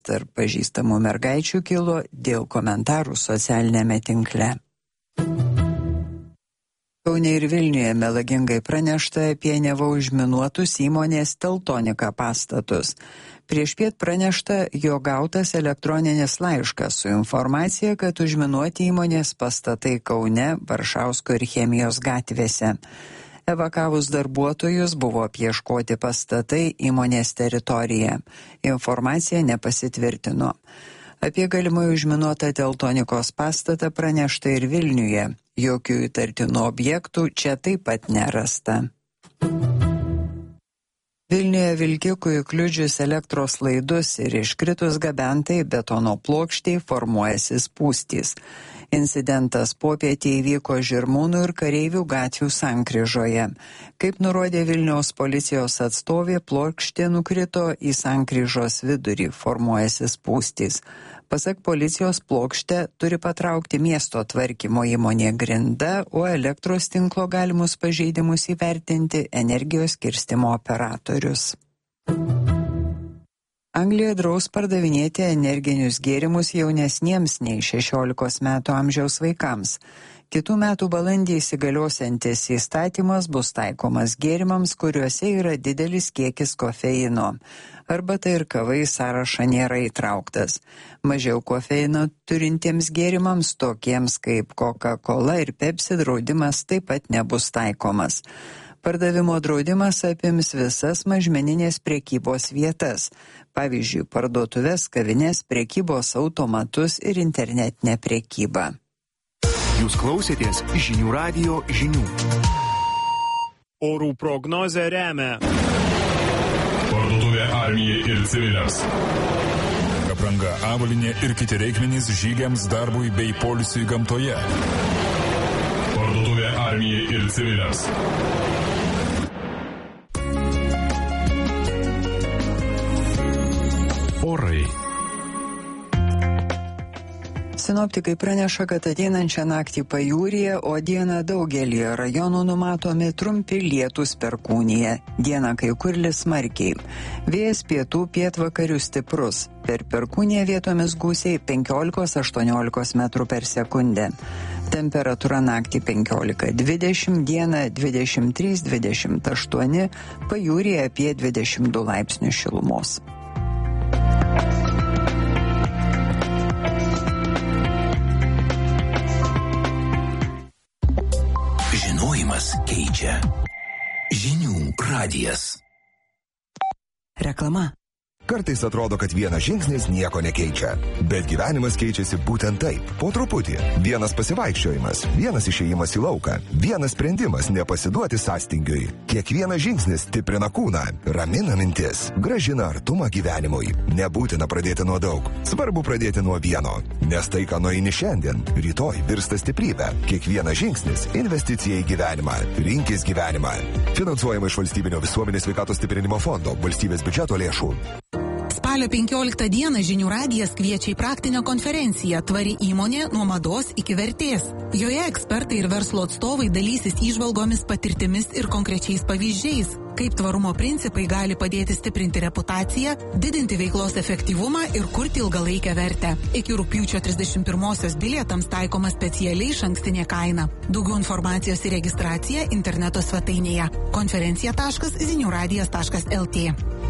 tarp pažįstamų mergaičių kilo dėl komentarų socialinėme tinkle. Kaune ir Vilniuje melagingai pranešta apie neva užminuotus įmonės Teltonika pastatus. Priešpiet pranešta, jog gautas elektroninis laiškas su informacija, kad užminuoti įmonės pastatai Kaune, Varšausko ir Chemijos gatvėse. Evakavus darbuotojus buvo apieškoti pastatai įmonės teritoriją. Informacija nepasitvirtino. Apie galimai užminuotą Teltonikos pastatą pranešta ir Vilniuje. Jokių įtartinų objektų čia taip pat nerasta. Vilniuje vilkikui įkliudžius elektros laidus ir iškritus gabentai betono plokštei formuojasi spūstys. Incidentas popietį įvyko Žirmūnų ir Kareivių gatvių sankryžoje. Kaip nurodė Vilniaus policijos atstovė, plokštė nukrito į sankryžos vidurį, formuojasi spūstys. Pasak policijos, plokštę turi patraukti miesto tvarkymo įmonė Grinda, o elektros tinklo galimus pažeidimus įvertinti energijos skirstymo operatorius. Anglija draus pardavinėti energinius gėrimus jaunesniems nei 16 metų amžiaus vaikams. Kitų metų balandį įsigaliosiantis įstatymas bus taikomas gėrimams, kuriuose yra didelis kiekis kofeino. Arbata ir kava į sąrašą nėra įtrauktas. Mažiau kofeino turintiems gėrimams, tokiems kaip Coca-Cola ir Pepsi, draudimas taip pat nebus taikomas. Pardavimo draudimas apims visas mažmeninės prekybos vietas, pavyzdžiui, parduotuves, kavines, prekybos automatus ir internetinę prekybą. Jūs klausėtės Žinių radijo žinių. Orų prognozę remia Parduotuvė Armijai ir civiliams. Apranga, avalynė ir kiti reikmenys žygiams, darbui bei poilsiui gamtoje. Parduotuvė Armijai ir civiliams. Orai. Sinoptikai praneša, kad ateinančią naktį pajūryje, o dieną daugelį rajonų numatomi trumpi lietūs perkūnija. Dieną kai kur lis smarkiai. Vėjas pietų pietvakarių stiprus. Per perkūniją vietomis gūsiai 15-18 metrų per sekundę. Temperatūra naktį 15-20, dieną 23-28, pajūryje apie 22 laipsnių šilumos. Žinojimas keičia. Žinių radijas. Reklama. Kartais atrodo, kad vienas žingsnis nieko nekeičia. Bet gyvenimas keičiasi būtent taip. Po truputį. Vienas pasivaikščiojimas, vienas išėjimas į lauką, vienas sprendimas nepasiduoti sąstingiui. Kiekvienas žingsnis stiprina kūną, ramina mintis, gražina artumą gyvenimui. Nebūtina pradėti nuo daug. Svarbu pradėti nuo vieno. Nes tai, ką nueini šiandien, rytoj virsta stiprybė. Kiekvienas žingsnis – investicija į gyvenimą. Rinkis gyvenimą. Finansuojama iš Valstybinio visuomenės sveikatos stiprinimo fondo, valstybės biudžeto lėšų. Spalio 15 dieną Žinių radijas kviečia į praktinę konferenciją Tvari įmonė nuo mados iki vertės. Joje ekspertai ir verslo atstovai dalysis įžvalgomis, patirtimis ir konkrečiais pavyzdžiais, kaip tvarumo principai gali padėti stiprinti reputaciją, didinti veiklos efektyvumą ir kurti ilgalaikę vertę. Iki rugpjūčio 31-osios bilietams taikoma specialiai išankstinė kaina. Daugiau informacijos ir registracija interneto svetainėje konferencija.žiniuradijas.lt.